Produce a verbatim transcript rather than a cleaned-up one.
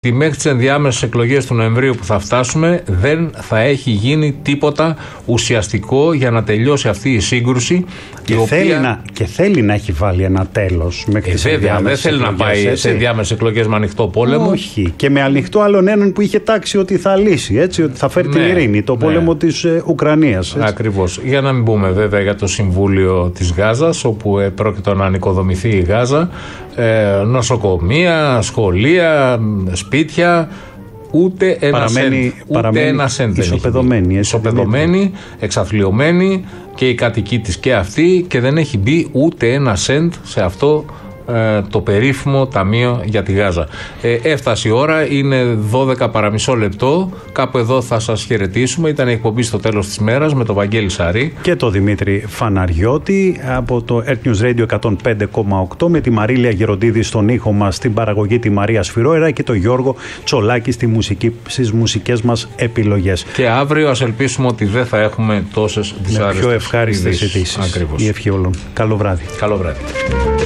ότι μέχρι τις ενδιάμεσες εκλογές του Νοεμβρίου που θα φτάσουμε δεν θα έχει γίνει τίποτα ουσιαστικό για να τελειώσει αυτή η σύγκρουση. Και, η οποία... θέλει, να, και θέλει να έχει βάλει ένα τέλος μέχρι ε, τις βέβαια, δεν θέλει εκλογές, να πάει έτσι. σε ενδιάμεσες εκλογές με ανοιχτό πόλεμο. Όχι. Και με ανοιχτό άλλον έναν που είχε τάξει ότι θα λύσει, έτσι, ότι θα φέρει Ναι, την ειρήνη, το ναι. πόλεμο της ε, Ουκρανίας. Έτσι. Ακριβώς. Για να μην πούμε βέβαια για το Συμβούλιο της Γάζας, όπου ε, πρόκειται να ανοικοδομηθεί η Γάζα, ε, νοσοκομεία, σχολεία, σπίτια. Ούτε ένα Παραμένει- σέντ. Ούτε παραμένει ένα σέντ δεν έχει ισοπεδωμένη, μπει. έτσι, Ισοπεδωμένη, εξαθλιωμένη και οι κατοικοί της και αυτή, και δεν έχει μπει ούτε ένα σέντ σε αυτό ε, το περίφημο ταμείο για τη Γάζα. Ε, έφτασε η ώρα, είναι δώδεκα παρά μισό λεπτό. Κάπου εδώ θα σας χαιρετήσουμε. Ήταν η εκπομπή στο τέλος της μέρας με τον Βαγγέλη Σαρή Και το Δημήτρη Φαναριώτη από το Earth News Radio εκατόν πέντε κόμμα οκτώ, με τη Μαρίλια Γεροντίδη στον ήχο μας, στην παραγωγή τη Μαρία Σφυρόερα και το Γιώργο Τσολάκη στη μουσική, στις μουσικές μας επιλογές. Και αύριο ας ελπίσουμε ότι δεν θα έχουμε τόσες Με δυσάρεστες πιο ευχάριστες ειδήσεις. ειδήσεις. Ακριβώς. Η ευχή όλων. Καλό βράδυ. Καλό βράδυ.